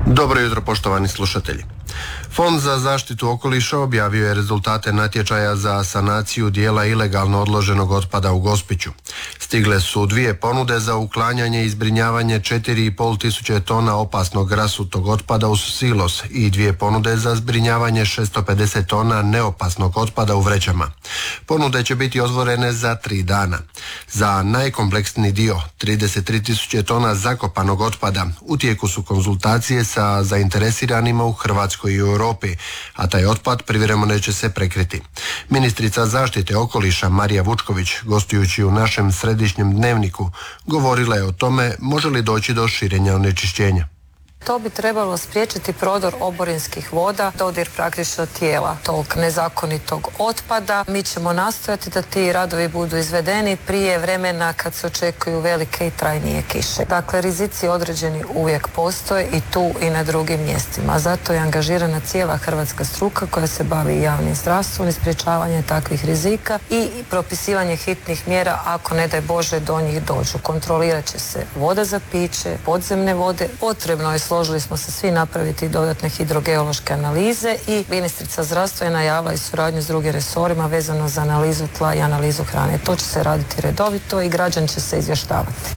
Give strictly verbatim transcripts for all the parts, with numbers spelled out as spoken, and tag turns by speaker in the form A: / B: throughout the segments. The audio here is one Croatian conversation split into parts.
A: Dobro jutro, poštovani slušatelji. Fond za zaštitu okoliša objavio je rezultate natječaja za sanaciju dijela ilegalno odloženog otpada u Gospiću. Stigle su dvije ponude za uklanjanje i zbrinjavanje četiri i pol tisuće tona opasnog rasutog otpada uz silos i dvije ponude za zbrinjavanje šesto pedeset tona neopasnog otpada u vrećama. Ponude će biti otvorene za tri dana. Za najkompleksniji dio, trideset tri tisuće tona zakopanog otpada, u tijeku su konzultacije sa zainteresiranima u Hrvatskoj i u Europi, a taj otpad privremeno će se prekriti. Ministrica zaštite okoliša Marija Vučković, gostujući u našem središnjem dnevniku, govorila je o tome može li doći do širenja onečišćenja.
B: To bi trebalo spriječiti prodor oborinskih voda, dodir praktično tijela tog nezakonitog otpada. Mi ćemo nastojati da ti radovi budu izvedeni prije vremena kad se očekuju velike i trajnije kiše. Dakle, rizici određeni uvijek postoje i tu i na drugim mjestima. Zato je angažirana cijela hrvatska struka koja se bavi javnim zdravstvom i sprječavanje takvih rizika i propisivanje hitnih mjera ako ne daj Bože do njih dođu. Kontrolirat će se voda za piće, podzemne vode. Potrebno je, složili smo se svi, napraviti dodatne hidrogeološke analize i ministrica zdravstva je najavila i suradnju s drugim resorima vezano za analizu tla i analizu hrane. To će se raditi redovito i građani će se izvještavati.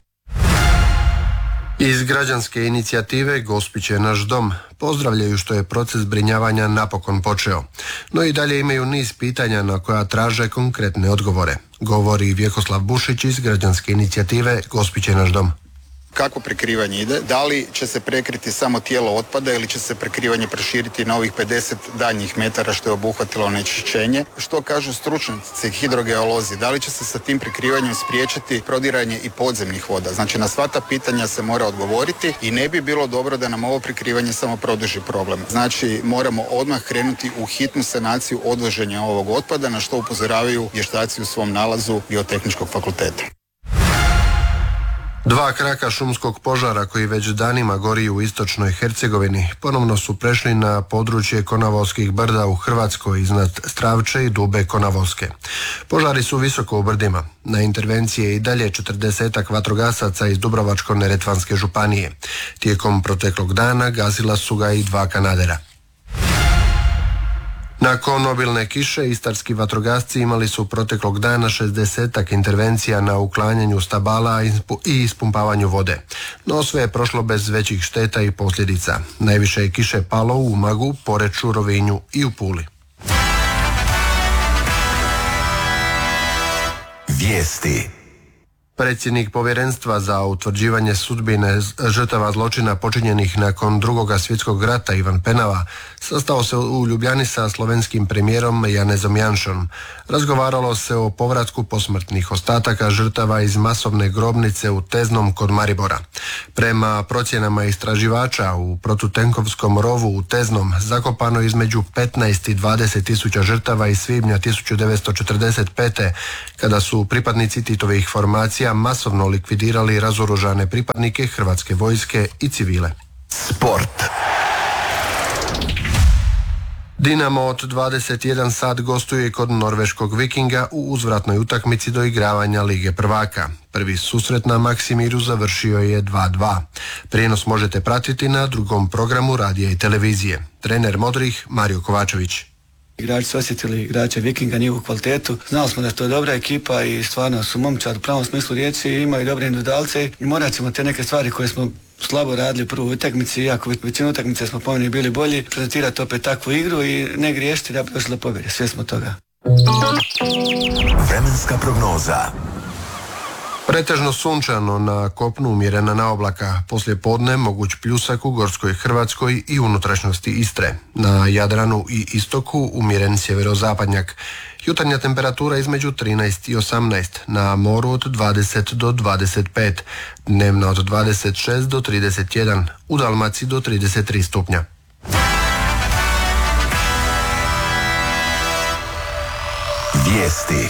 A: Iz građanske inicijative Gospić je naš dom pozdravljaju što je proces zbrinjavanja napokon počeo, no i dalje imaju niz pitanja na koja traže konkretne odgovore, govori Vjekoslav Bušić iz građanske inicijative Gospić je naš dom.
C: Kako prekrivanje ide? Da li će se prekriti samo tijelo otpada ili će se prekrivanje proširiti na ovih pedeset daljnjih metara što je obuhvatilo onečišćenje? Što kažu stručnjaci hidrogeolozi? Da li će se sa tim prekrivanjem spriječiti prodiranje i podzemnih voda? Znači, na sva ta pitanja se mora odgovoriti i ne bi bilo dobro da nam ovo prekrivanje samo produži problem. Znači, moramo odmah krenuti u hitnu sanaciju odvoženja ovog otpada, na što upozoravaju vještaci u svom nalazu Biotehničkog fakulteta.
A: Dva kraka šumskog požara koji već danima gori u istočnoj Hercegovini ponovno su prešli na područje Konavoskih brda u Hrvatskoj iznad Stravče i Dube Konavoske. Požari su visoko u brdima. Na intervencije i dalje četrdesetak vatrogasaca iz Dubrovačko-neretvanske županije. Tijekom proteklog dana gazila su ga i dva kanadera. Nakon obilne kiše, istarski vatrogasci imali su proteklog dana šezdesetak intervencija na uklanjanju stabala i ispumpavanju vode. No sve je prošlo bez većih šteta i posljedica. Najviše je kiše palo u Umagu, Poreču, Rovinju i u Puli.
D: Vijesti.
A: Predsjednik Povjerenstva za utvrđivanje sudbine žrtava zločina počinjenih nakon drugog svjetskog rata Ivan Penava sastao se u Ljubljani sa slovenskim premijerom Janezom Janšom. Razgovaralo se o povratku posmrtnih ostataka žrtava iz masovne grobnice u Teznom kod Maribora. Prema procjenama istraživača, u protutenkovskom rovu u Teznom zakopano između petnaest i dvadeset tisuća žrtava iz svibnja tisuću devetsto četrdeset pete. kada su pripadnici Titovih formacija masovno likvidirali razoružane pripadnike Hrvatske vojske i civile.
D: Sport.
A: Dinamo od dvadeset jedan sat gostuje kod norveškog Vikinga u uzvratnoj utakmici do igravanja Lige prvaka. Prvi susret na Maksimiru završio je dva dva. Prijenos možete pratiti na drugom programu radija i televizije. Trener Modrih Mario Kovačević.
E: Igrači su osjetili igrače Vikinga, njihovu kvalitetu. Znali smo da je to dobra ekipa i stvarno su momčad u pravom smislu riječi, imaju dobre individualce i morat ćemo te neke stvari koje smo slabo radili u prvoj utakmici, iako većinu utakmice smo po meni bili bolji, prezentirati opet takvu igru i ne griješiti da bi došli do pobjede. Sve smo toga.
D: Vremenska prognoza.
A: Pretežno sunčano, na kopnu umjerena na oblaka, poslije podne moguć pljusak u Gorskoj Hrvatskoj i unutrašnjosti Istre. Na Jadranu i istoku umjeren sjeverozapadnjak. Jutarnja temperatura između trinaest i osamnaest, na moru od dvadeset do dvadeset pet, dnevna od dvadeset šest do trideset jedan, u Dalmaciji do trideset tri stupnja.
D: Vijesti.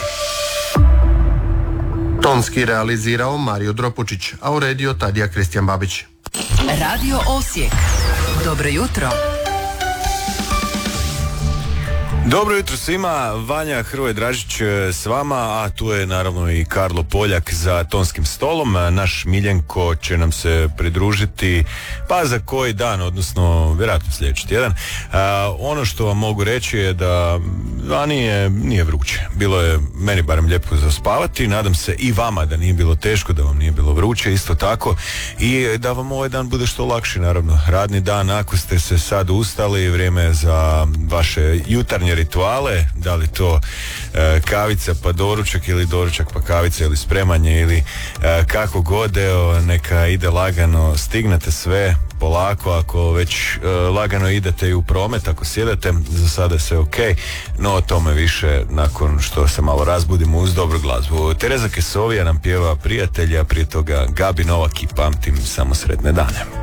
A: Tonski realizirao Mario Dropučić, a uredio Tadija Kristijan Babić.
F: Radio Osijek. Dobro jutro. Dobro jutro svima, Vanja Hrvoje Dražić s vama, a tu je naravno i Karlo Poljak za tonskim stolom. Naš Miljenko će nam se pridružiti pa za koji dan, odnosno vjerojatno sljedeći tjedan. A, ono što vam mogu reći je da a nije, nije vruće. Bilo je meni barem lijepo zaspavati, nadam se i vama da nije bilo teško, da vam nije bilo vruće isto tako i da vam ovaj dan bude što lakši, naravno. Radni dan, ako ste se sad ustali, vrijeme je za vaše jutarnje rituale, da li to e, kavica pa doručak ili doručak pa kavica ili spremanje ili e, kako god, evo, neka ide lagano, stignete sve polako, ako već e, lagano idete i u promet, ako sjedate, za sada je sve ok, no o tome više nakon što se malo razbudimo uz dobru glazbu. Tereza Kesovija nam pjeva Prijatelja, prije toga Gabi Novak i Pamtim samo sretne dane.